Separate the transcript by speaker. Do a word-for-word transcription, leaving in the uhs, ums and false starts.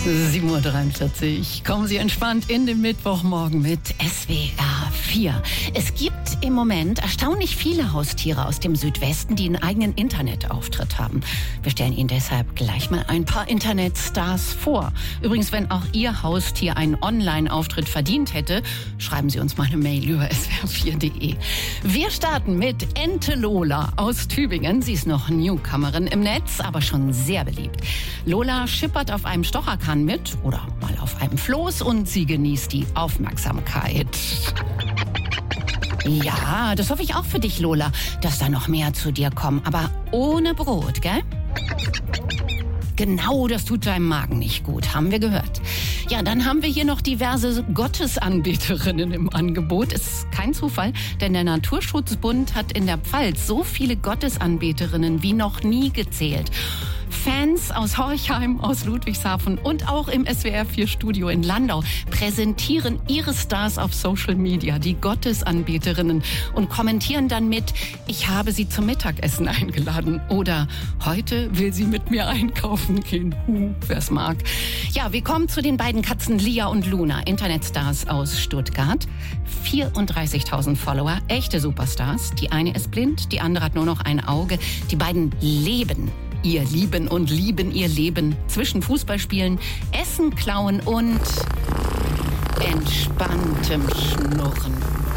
Speaker 1: sieben Uhr dreiundvierzig. Kommen Sie entspannt in den Mittwochmorgen mit S W R vier. Es gibt im Moment erstaunlich viele Haustiere aus dem Südwesten, die einen eigenen Internetauftritt haben. Wir stellen Ihnen deshalb gleich mal ein paar Internetstars vor. Übrigens, wenn auch Ihr Haustier einen Online-Auftritt verdient hätte, schreiben Sie uns mal eine Mail über s w r vier punkt de. Wir starten mit Ente Lola aus Tübingen. Sie ist noch Newcomerin im Netz, aber schon sehr beliebt. Lola schippert auf einem Stocherkahn mit oder mal auf einem Floß und sie genießt die Aufmerksamkeit. Ja, das hoffe ich auch für dich, Lola, dass da noch mehr zu dir kommen, aber ohne Brot, gell? Genau, das tut deinem Magen nicht gut, haben wir gehört. Ja, dann haben wir hier noch diverse Gottesanbeterinnen im Angebot. Ist kein Zufall, denn der Naturschutzbund hat in der Pfalz so viele Gottesanbeterinnen wie noch nie gezählt. Fans aus Horchheim, aus Ludwigshafen und auch im S W R vier Studio in Landau präsentieren ihre Stars auf Social Media, die Gottesanbeterinnen, und kommentieren dann mit: Ich habe sie zum Mittagessen eingeladen oder heute will sie mit mir einkaufen gehen. Huh, wer's mag. Ja, wir kommen zu den beiden Katzen Lia und Luna, Internetstars aus Stuttgart. vierunddreißigtausend Follower, echte Superstars. Die eine ist blind, die andere hat nur noch ein Auge. Die beiden leben ihr Lieben und lieben ihr Leben zwischen Fußballspielen, Essen, Klauen und entspanntem Schnurren.